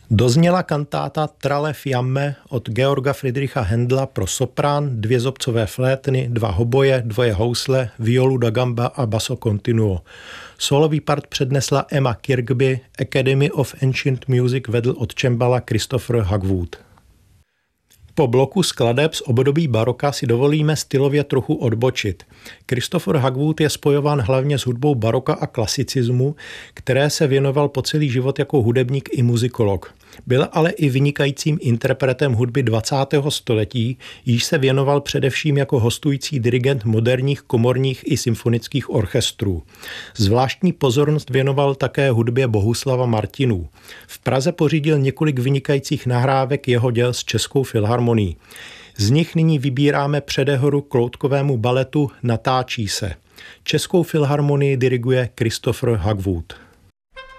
Dozněla kantáta Tralle Fiamme od Georga Friedricha Händla pro soprán, 2 zobcové flétny, 2 hoboje, 2 housle, violu da gamba a basso continuo. Solový part přednesla Emma Kirkby, Academy of Ancient Music vedl od cembala Christopher Hagwood. Po bloku skladeb z období baroka si dovolíme stylově trochu odbočit. Christopher Hagwood je spojován hlavně s hudbou baroka a klasicismu, které se věnoval po celý život jako hudebník i muzikolog. Byl ale i vynikajícím interpretem hudby 20. století, jíž se věnoval především jako hostující dirigent moderních komorních i symfonických orchestrů. Zvláštní pozornost věnoval také hudbě Bohuslava Martinů. V Praze pořídil několik vynikajících nahrávek jeho děl s Českou filharmonií. Z nich nyní vybíráme předehru k loutkovému baletu Natáčí se. Českou filharmonii diriguje Christopher Hagwood.